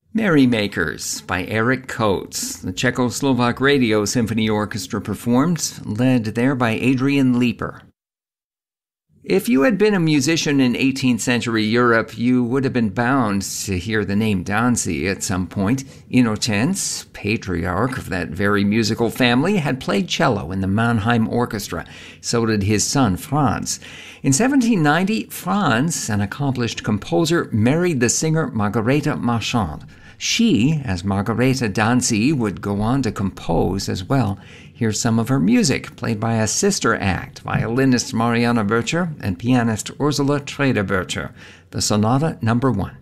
Merrymakers by Eric Coates. The Czechoslovak Radio Symphony Orchestra performed, led there by Adrian Leeper. If you had been a musician in 18th century Europe, you would have been bound to hear the name Dancy at some point. Innocenz, patriarch of that very musical family, had played cello in the Mannheim Orchestra. So did his son, Franz. In 1790, Franz, an accomplished composer, married the singer Margareta Marchand. She, as Margareta Dancy, would go on to compose as well. Here's some of her music, played by a sister act, violinist Marianne Bircher and pianist Ursula Treder-Bircher. The Sonata No. 1.